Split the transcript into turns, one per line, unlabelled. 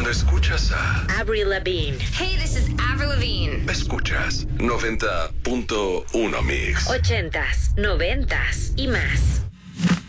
Cuando escuchas a
Avril Lavigne.
Hey, this is Avril Lavigne.
escuchas 90.1 Mix.
80s, 90s y más.